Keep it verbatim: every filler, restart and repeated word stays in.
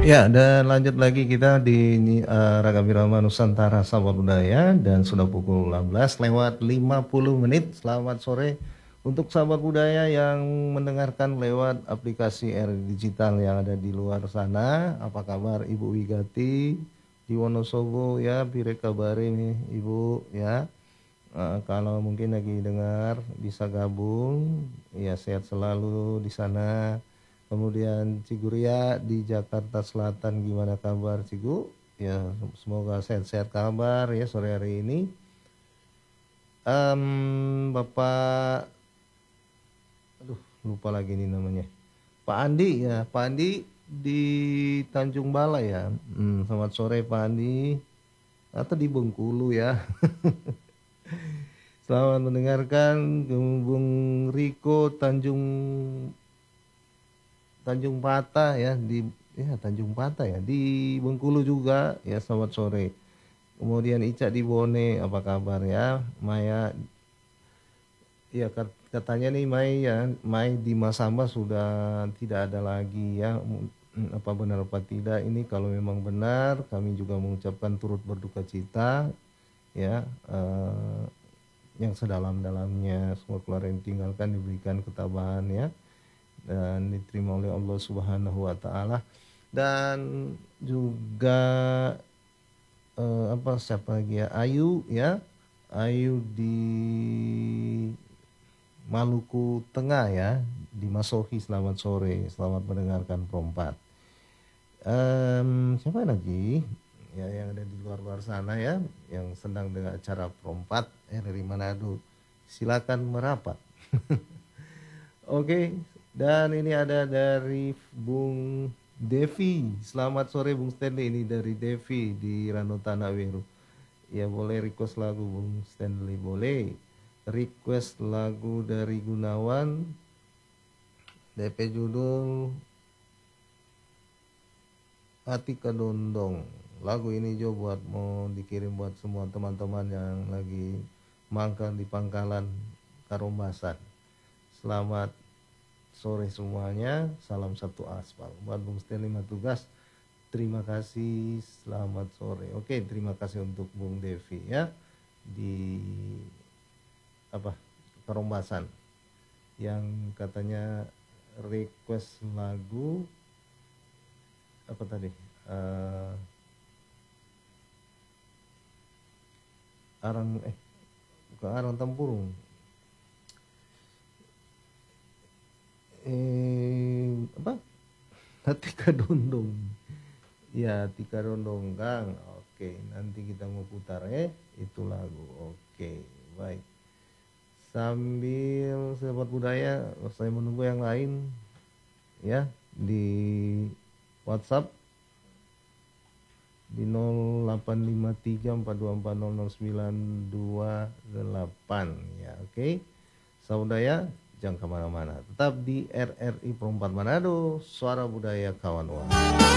Ya, dan lanjut lagi kita di uh, Ragam Irama Nusantara Sahabat Budaya, dan sudah pukul enam belas lewat lima puluh menit. Selamat sore untuk sahabat budaya yang mendengarkan lewat aplikasi R Digital yang ada di luar sana. Apa kabar Ibu Wigati di Wonosobo ya? Pire kabari nih Ibu ya. Uh, kalau mungkin lagi dengar bisa gabung ya, sehat selalu di sana. Kemudian Ciguria di Jakarta Selatan, gimana kabar Cigu? Ya semoga sehat-sehat kabar ya sore hari ini. um, Bapak, aduh lupa lagi nih namanya, Pak Andi ya, Pak Andi di Tanjung Balai ya. hmm, Selamat sore Pak Andi, atau di Bengkulu ya. Selamat mendengarkan Bung Riko Tanjung Tanjung Patah ya, di ya Tanjung Patah ya di Bengkulu juga ya, selamat sore. Kemudian Ica di Bone, apa kabar ya? Maya ya, katanya nih Mai ya, Mai di Masamba sudah tidak ada lagi ya. Apa benar apa tidak ini? Kalau memang benar, kami juga mengucapkan turut berduka cita ya, eh, yang sedalam-dalamnya. Semua keluarga yang tinggalkan diberikan ketabahan ya, dan diterima oleh Allah Subhanahu wa taala. Dan juga eh, apa siapa lagi ya? Ayu ya. Ayu di Maluku Tengah ya, di Masohi, selamat sore. Selamat mendengarkan Prompat. Um, siapa lagi ya yang ada di luar-luar sana ya, yang senang dengan acara Prompat R R I Manado? Silakan merapat. Oke, dan ini ada dari Bung Devi. Selamat sore Bung Stanley, ini dari Devi di Rano Tanaweru. Ya boleh request lagu Bung Stanley, boleh. Request lagu dari Gunawan. D P judul Hati Kedondong. Lagu ini Jo buat mau dikirim buat semua teman-teman yang lagi mangkal di pangkalan Karombasan. Selamat sore semuanya, salam satu aspal. Buat Bung Stanley Matugas, terima kasih, selamat sore. Oke, terima kasih untuk Bung Devi ya, di apa Karombasan, yang katanya request lagu apa tadi, uh, arang eh bukan arang tempurung, eh apa Hati Kedondong ya, Hati Kedondong Kang. Oke, nanti kita mau putar eh itu lagu. Oke, baik. Sambil sahabat budaya, saya menunggu yang lain ya di WhatsApp di nol delapan lima tiga empat dua empat nol nol sembilan dua delapan ya. Oke, saudara jangan kemana-mana, tetap di R R I Perempat Manado, suara budaya kawan.